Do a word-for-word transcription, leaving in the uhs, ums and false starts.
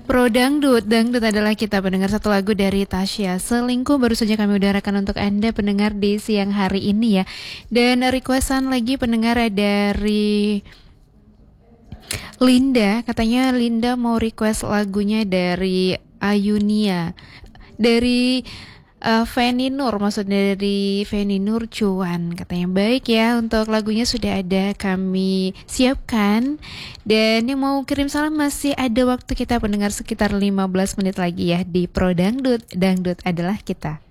Pro Dangdut, Dangdut adalah kita pendengar satu lagu dari Tasya Selingkuh baru saja kami udarakan untuk Anda pendengar di siang hari ini ya. Dan requestan lagi pendengar dari Linda, katanya Linda mau request lagunya dari Ayunia. Dari uh, Feni Nur, maksud dari Feni Nur Cuan. Katanya baik ya, untuk lagunya sudah ada kami siapkan. Dan yang mau kirim salam masih ada waktu kita pendengar sekitar lima belas menit lagi ya di Pro Dangdut. Dangdut adalah kita.